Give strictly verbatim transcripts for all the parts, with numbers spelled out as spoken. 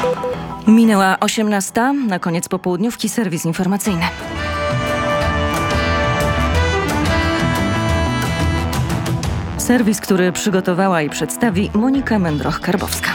Minęła osiemnasta, na koniec popołudniówki serwis informacyjny. Serwis, który przygotowała i przedstawi Monika Mędroch-Karbowska.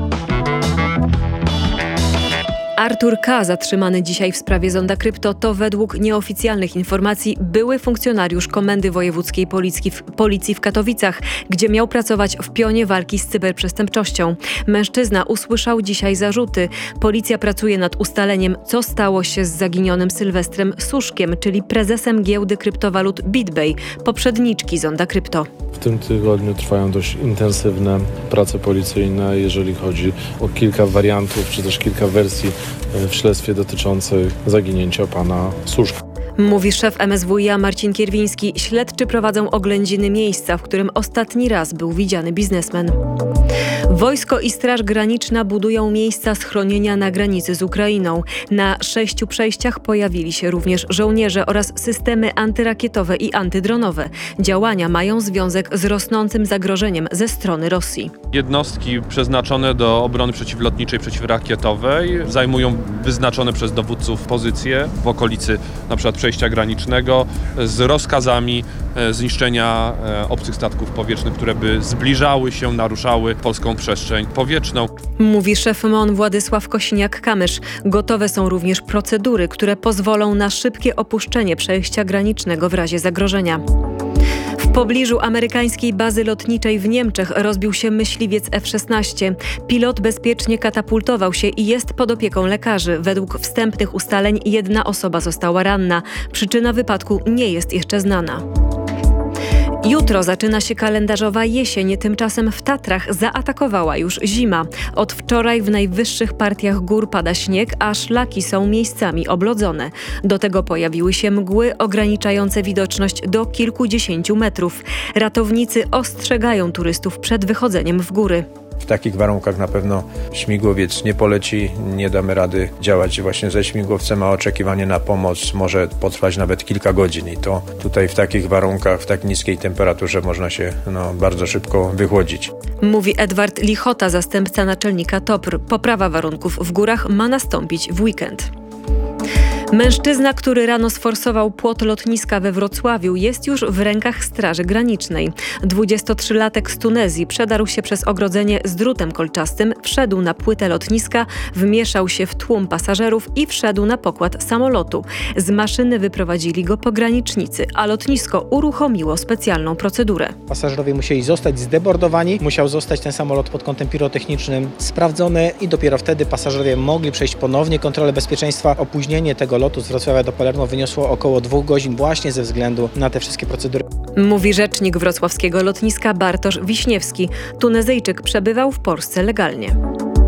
Artur K., zatrzymany dzisiaj w sprawie zonda krypto, to według nieoficjalnych informacji były funkcjonariusz Komendy Wojewódzkiej Policji w, Policji w Katowicach, gdzie miał pracować w pionie walki z cyberprzestępczością. Mężczyzna usłyszał dzisiaj zarzuty. Policja pracuje nad ustaleniem, co stało się z zaginionym Sylwestrem Suszkiem, czyli prezesem giełdy kryptowalut BitBay, poprzedniczki zonda krypto. W tym tygodniu trwają dość intensywne prace policyjne, jeżeli chodzi o kilka wariantów, czy też kilka wersji w śledztwie dotyczących zaginięcia pana Suszka. Mówi szef M S W i A Marcin Kierwiński. Śledczy prowadzą oględziny miejsca, w którym ostatni raz był widziany biznesmen. Wojsko i Straż Graniczna budują miejsca schronienia na granicy z Ukrainą. Na sześciu przejściach pojawili się również żołnierze oraz systemy antyrakietowe i antydronowe. Działania mają związek z rosnącym zagrożeniem ze strony Rosji. Jednostki przeznaczone do obrony przeciwlotniczej, przeciwrakietowej zajmują wyznaczone przez dowódców pozycje w okolicy np. przejścia granicznego z rozkazami zniszczenia obcych statków powietrznych, które by zbliżały się, naruszały polską przestrzeń powietrzną. Mówi szef M O N Władysław Kosiniak-Kamysz. Gotowe są również procedury, które pozwolą na szybkie opuszczenie przejścia granicznego w razie zagrożenia. W pobliżu amerykańskiej bazy lotniczej w Niemczech rozbił się myśliwiec F szesnaście. Pilot bezpiecznie katapultował się i jest pod opieką lekarzy. Według wstępnych ustaleń jedna osoba została ranna. Przyczyna wypadku nie jest jeszcze znana. Jutro zaczyna się kalendarzowa jesień, tymczasem w Tatrach zaatakowała już zima. Od wczoraj w najwyższych partiach gór pada śnieg, a szlaki są miejscami oblodzone. Do tego pojawiły się mgły ograniczające widoczność do kilkudziesięciu metrów. Ratownicy ostrzegają turystów przed wychodzeniem w góry. W takich warunkach na pewno śmigłowiec nie poleci, nie damy rady działać właśnie ze śmigłowcem, a oczekiwanie na pomoc może potrwać nawet kilka godzin i to tutaj w takich warunkach, w tak niskiej temperaturze można się no, bardzo szybko wychłodzić. Mówi Edward Lichota, zastępca naczelnika T O P R. Poprawa warunków w górach ma nastąpić w weekend. Mężczyzna, który rano sforsował płot lotniska we Wrocławiu, jest już w rękach Straży Granicznej. dwudziestotrzylatek z Tunezji przedarł się przez ogrodzenie z drutem kolczastym, wszedł na płytę lotniska, wmieszał się w tłum pasażerów i wszedł na pokład samolotu. Z maszyny wyprowadzili go pogranicznicy, a lotnisko uruchomiło specjalną procedurę. Pasażerowie musieli zostać zdebordowani, musiał zostać ten samolot pod kątem pirotechnicznym sprawdzony i dopiero wtedy pasażerowie mogli przejść ponownie kontrolę bezpieczeństwa. Opóźnienie tego lotu z Wrocławia do Palermo wyniosło około dwóch godzin właśnie ze względu na te wszystkie procedury. Mówi rzecznik wrocławskiego lotniska Bartosz Wiśniewski. Tunezyjczyk przebywał w Polsce legalnie.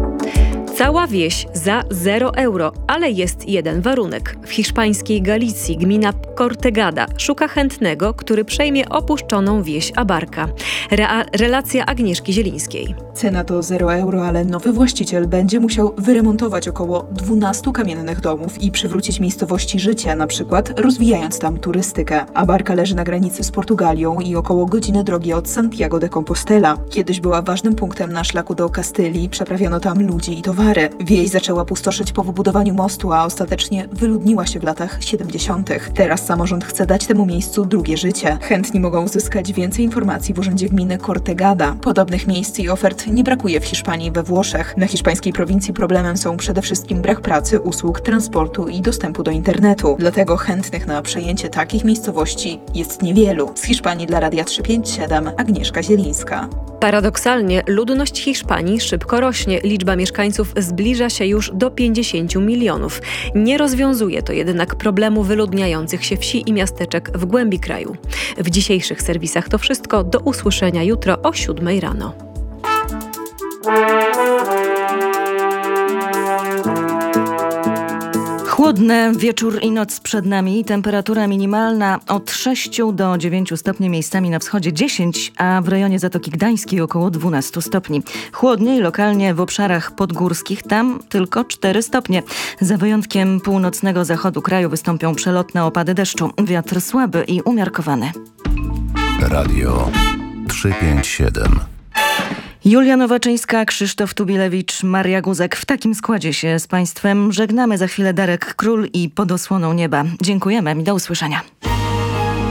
Cała wieś za zero euro, ale jest jeden warunek. W hiszpańskiej Galicji gmina Cortegada szuka chętnego, który przejmie opuszczoną wieś Abarca. Rea- relacja Agnieszki Zielińskiej. Cena to zero euro, ale nowy właściciel będzie musiał wyremontować około dwunastu kamiennych domów i przywrócić miejscowości życie, na przykład rozwijając tam turystykę. Abarca leży na granicy z Portugalią i około godziny drogi od Santiago de Compostela. Kiedyś była ważnym punktem na szlaku do Kastylii, przeprawiano tam ludzi i towary. Wieś zaczęła pustoszyć po wybudowaniu mostu, a ostatecznie wyludniła się w latach siedemdziesiątych. Teraz samorząd chce dać temu miejscu drugie życie. Chętni mogą uzyskać więcej informacji w urzędzie gminy Cortegada. Podobnych miejsc i ofert nie brakuje w Hiszpanii i we Włoszech. Na hiszpańskiej prowincji problemem są przede wszystkim brak pracy, usług, transportu i dostępu do internetu. Dlatego chętnych na przejęcie takich miejscowości jest niewielu. Z Hiszpanii dla Radia trzysta pięćdziesiąt siedem Agnieszka Zielińska. Paradoksalnie ludność Hiszpanii szybko rośnie. Liczba mieszkańców zbliża się już do pięćdziesięciu milionów. Nie rozwiązuje to jednak problemu wyludniających się wsi i miasteczek w głębi kraju. W dzisiejszych serwisach to wszystko. Do usłyszenia jutro o siódmej rano. Chłodny wieczór i noc przed nami. Temperatura minimalna od sześciu do dziewięciu stopni, miejscami na wschodzie dziesięć, a w rejonie Zatoki Gdańskiej około dwunastu stopni. Chłodniej lokalnie w obszarach podgórskich, tam tylko cztery stopnie. Za wyjątkiem północnego zachodu kraju wystąpią przelotne opady deszczu. Wiatr słaby i umiarkowany. Radio trzysta pięćdziesiąt siedem. Julia Nowaczyńska, Krzysztof Tubilewicz, Maria Guzek. W takim składzie się z Państwem żegnamy. Za chwilę Darek Król i Pod osłoną nieba. Dziękujemy i do usłyszenia.